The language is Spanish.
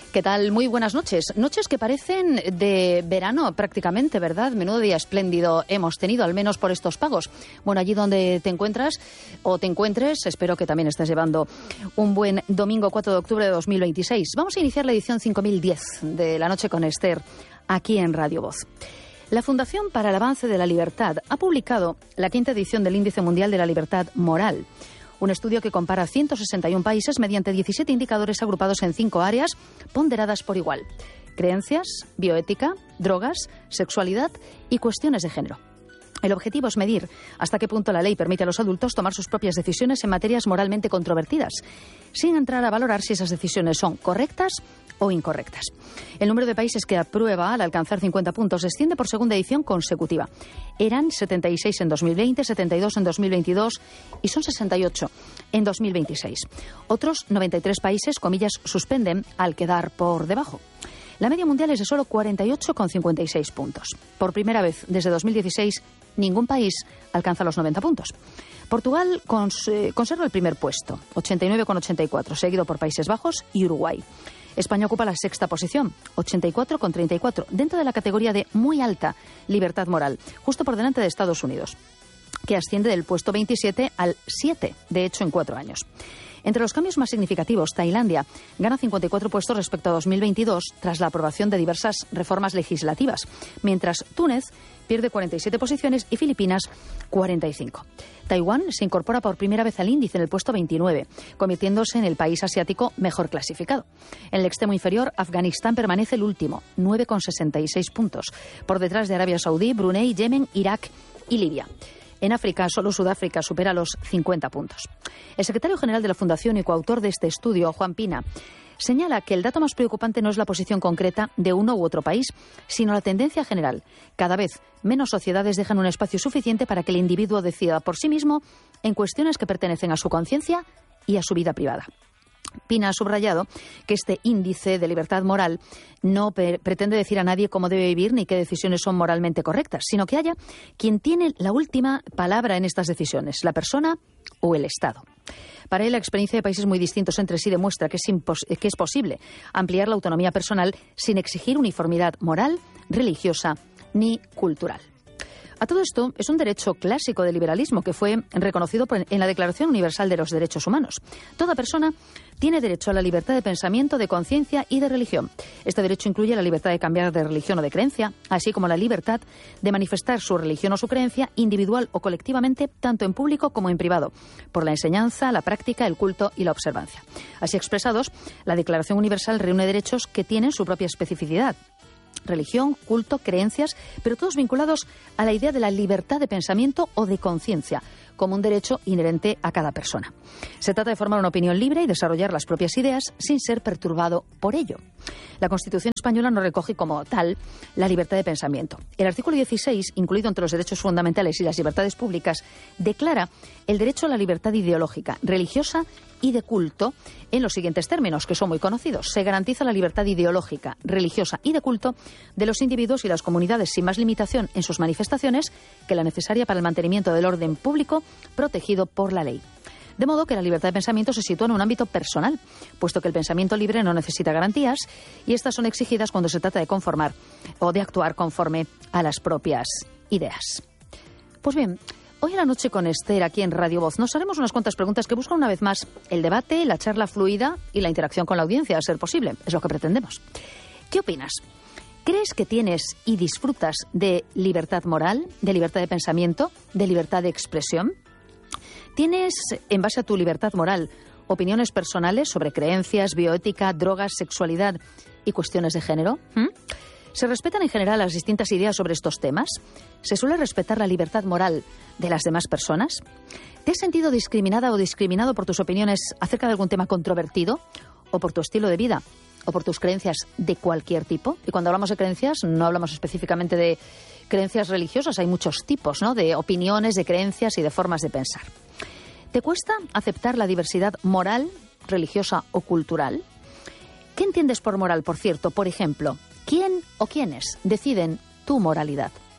¿Qué tal? Muy buenas noches. Noches que parecen de verano prácticamente, ¿verdad? Menudo día espléndido hemos tenido, al menos por estos pagos. Bueno, allí donde te encuentras o te encuentres, espero que también estés llevando un buen domingo 4 de octubre de 2026. Vamos a iniciar la edición 5010 de La Noche con Esther, aquí en Radio Voz. La Fundación para el Avance de la Libertad ha publicado la 5ª edición del Índice Mundial de la Libertad Moral. Un estudio que compara 161 países mediante 17 indicadores agrupados en 5 áreas ponderadas por igual: creencias, bioética, drogas, sexualidad y cuestiones de género. El objetivo es medir hasta qué punto la ley permite a los adultos tomar sus propias decisiones en materias moralmente controvertidas, sin entrar a valorar si esas decisiones son correctas o incorrectas. El número de países que aprueba al alcanzar 50 puntos desciende por segunda edición consecutiva. Eran 76 en 2020, 72 en 2022 y son 68 en 2026. Otros 93 países, comillas, suspenden al quedar por debajo. La media mundial es de solo 48,56 puntos. Por primera vez desde 2016, ningún país alcanza los 90 puntos. Portugal conserva el primer puesto, 89,84, seguido por Países Bajos y Uruguay. España ocupa la 6ª posición, 84,34, dentro de la categoría de muy alta libertad moral, justo por delante de Estados Unidos, que asciende del puesto 27 al 7, de hecho, en 4 años. Entre los cambios más significativos, Tailandia gana 54 puestos respecto a 2022 tras la aprobación de diversas reformas legislativas, mientras Túnez pierde 47 posiciones y Filipinas 45. Taiwán se incorpora por primera vez al índice en el puesto 29, convirtiéndose en el país asiático mejor clasificado. En el extremo inferior, Afganistán permanece el último, 9,66 puntos, por detrás de Arabia Saudí, Brunei, Yemen, Irak y Libia. En África, solo Sudáfrica supera los 50 puntos. El secretario general de la Fundación y coautor de este estudio, Juan Pina, señala que el dato más preocupante no es la posición concreta de uno u otro país, sino la tendencia general. Cada vez menos sociedades dejan un espacio suficiente para que el individuo decida por sí mismo en cuestiones que pertenecen a su conciencia y a su vida privada. Pina ha subrayado que este índice de libertad moral no pretende decir a nadie cómo debe vivir ni qué decisiones son moralmente correctas, sino que haya quien tiene la última palabra en estas decisiones, la persona o el Estado. Para él, la experiencia de países muy distintos entre sí demuestra que es posible ampliar la autonomía personal sin exigir uniformidad moral, religiosa ni cultural. A todo esto, es un derecho clásico del liberalismo que fue reconocido en la Declaración Universal de los Derechos Humanos. Toda persona tiene derecho a la libertad de pensamiento, de conciencia y de religión. Este derecho incluye la libertad de cambiar de religión o de creencia, así como la libertad de manifestar su religión o su creencia individual o colectivamente, tanto en público como en privado, por la enseñanza, la práctica, el culto y la observancia. Así expresados, la Declaración Universal reúne derechos que tienen su propia especificidad: religión, culto, creencias, pero todos vinculados a la idea de la libertad de pensamiento o de conciencia, como un derecho inherente a cada persona. Se trata de formar una opinión libre y desarrollar las propias ideas sin ser perturbado por ello. La Constitución española no recoge como tal la libertad de pensamiento. El artículo 16, incluido entre los derechos fundamentales y las libertades públicas, declara el derecho a la libertad ideológica, religiosa y de culto en los siguientes términos, que son muy conocidos. Se garantiza la libertad ideológica, religiosa y de culto de los individuos y las comunidades sin más limitación en sus manifestaciones que la necesaria para el mantenimiento del orden público protegido por la ley. De modo que la libertad de pensamiento se sitúa en un ámbito personal, puesto que el pensamiento libre no necesita garantías y estas son exigidas cuando se trata de conformar o de actuar conforme a las propias ideas. Pues bien, hoy en La Noche con Esther, aquí en Radio Voz, nos haremos unas cuantas preguntas que buscan una vez más el debate, la charla fluida y la interacción con la audiencia, a ser posible. Es lo que pretendemos. ¿Qué opinas? ¿Crees que tienes y disfrutas de libertad moral, de libertad de pensamiento, de libertad de expresión? ¿Tienes, en base a tu libertad moral, opiniones personales sobre creencias, bioética, drogas, sexualidad y cuestiones de género? ¿Se respetan en general las distintas ideas sobre estos temas? ¿Se suele respetar la libertad moral de las demás personas? ¿Te has sentido discriminada o discriminado por tus opiniones acerca de algún tema controvertido? ¿O por tu estilo de vida? ¿O por tus creencias de cualquier tipo? Y cuando hablamos de creencias, no hablamos específicamente de creencias religiosas. Hay muchos tipos, ¿no?, de opiniones, de creencias y de formas de pensar. ¿Te cuesta aceptar la diversidad moral, religiosa o cultural? ¿Qué entiendes por moral, por cierto? Por ejemplo, ¿quién o quiénes deciden tu moralidad?